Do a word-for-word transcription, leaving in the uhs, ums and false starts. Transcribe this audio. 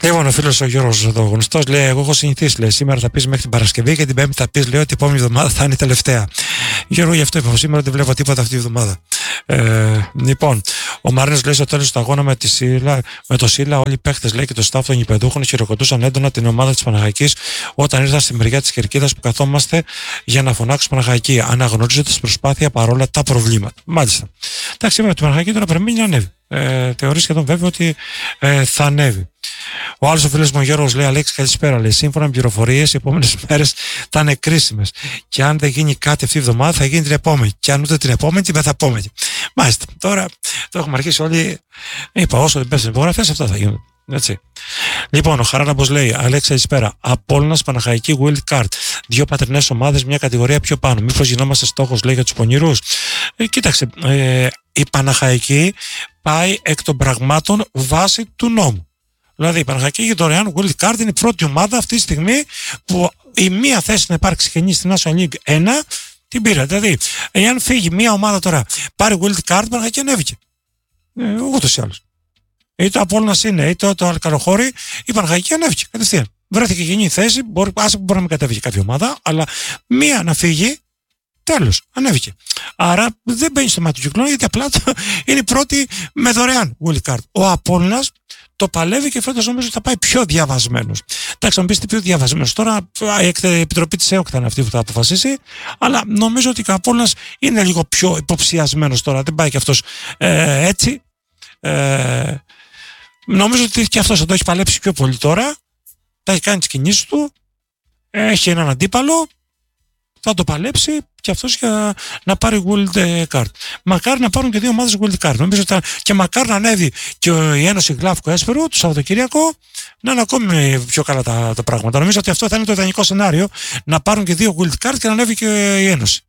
Λοιπόν, ο φίλος ο Γιώργος εδώ γνωστός λέει: εγώ έχω συνηθίσει, λέει, σήμερα θα πεις μέχρι την Παρασκευή και την Πέμπτη θα πεις, λέει, ότι η επόμενη εβδομάδα θα είναι η τελευταία. Γιώργο, γι' αυτό είπα σήμερα δεν βλέπω τίποτα αυτή τη εβδομάδα. Ε, λοιπόν, ο Μαρίνος λέει: στο τέλος του αγώνα με, τη Σύλλα, με το Σύλλα, όλοι οι παίχτες, λέει, και το staff των γηπεδούχων χειροκροτούσαν έντονα την ομάδα της Παναχαϊκής όταν ήρθαν στη μεριά της Κερκίδας που καθόμαστε για να φωνάξουν Παναχαϊκή, αναγνωρίζοντας προσπάθεια παρόλα τα προβλήματα. Μάλιστα. Εντάξει, σήμερα το Παναχαϊκή τώρα περιμένει να ανέβει. Ε, θεωρεί σχεδόν βέβαια ότι ε, θα ανέβει. Ο άλλος ο φίλος μου ο Γιώργος λέει: Αλέξη, καλησπέρα. Λέει: σύμφωνα με πληροφορίες, οι επόμενες μέρες θα είναι κρίσιμες. Και αν δεν γίνει κάτι αυτή η εβδομάδα, θα γίνει την επόμενη. Και αν ούτε την επόμενη, την μεθαπόμενη. Μάλιστα. Τώρα το έχουμε αρχίσει όλοι. Είπα, όσο δεν πέφτουν υπογραφές, αυτά θα γίνουν. Έτσι. Λοιπόν, ο Χαράλαμπος λέει: Αλέξη, καλησπέρα. Απόλλωνας, Παναχαϊκή, Wild Card. Δύο πατρινές ομάδες, μια κατηγορία πιο πάνω. Μήπως γινόμαστε στόχος, λέει, για τους πονηρούς. Ε, κοίταξε, ε, η Παναχαϊκή πάει εκ των πραγμάτων βάσει του νόμου. Δηλαδή η Παναχαϊκή για δωρεάν Wild Card είναι η πρώτη ομάδα αυτή τη στιγμή που η μία θέση να υπάρξει γεννή στη National League ένα την πήρε. Δηλαδή, εάν φύγει μία ομάδα τώρα, πάρει Wild Card, η Παναχαϊκή ανέβηκε. Ε, ούτως ή άλλως. Είτε το Απόλλωνας είναι, είτε το Αλκαλοχώρι, η Παναχαϊκή ανέβηκε κατευθείαν. Βρέθηκε γεννή θέση, μπορεί, άσε που μπορεί να μην κατέβηκε κάποια ομάδα, αλλά μία να φύγει. Τέλος, ανέβηκε. Άρα δεν μπαίνει στο μάτι του κυκλώνα, γιατί απλά το, είναι η πρώτη με δωρεάν Wild Card. Ο Απόλλωνας το παλεύει και φέτος νομίζω ότι θα πάει πιο διαβασμένος. Εντάξει, θα μου πεις τι πιο διαβασμένος. Τώρα η επιτροπή της ΕΟΚ θα είναι αυτή που θα αποφασίσει, αλλά νομίζω ότι ο Απόλλωνας είναι λίγο πιο υποψιασμένος τώρα. Δεν πάει και αυτός ε, έτσι. Ε, νομίζω ότι και αυτός θα το έχει παλέψει πιο πολύ τώρα. Θα έχει κάνει τις κινήσεις του. Έχει έναν αντίπαλο. Θα το παλέψει και αυτός για να πάρει Wild Card. Μακάρι να πάρουν και δύο ομάδες Wild Card. Νομίζω ότι και μακάρι να ανέβει και η Ένωση Γλάφκο Έσπερου το Σαββατοκύριακο να είναι ακόμη πιο καλά τα, τα πράγματα. Νομίζω ότι αυτό θα είναι το ιδανικό σενάριο, να πάρουν και δύο Wild Card και να ανέβει και η Ένωση.